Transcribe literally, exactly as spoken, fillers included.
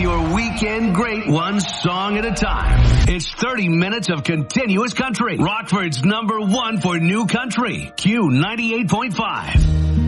your weekend great one song at a time. It's thirty minutes of continuous country. Rockford's number one for new country. Q ninety-eight point five.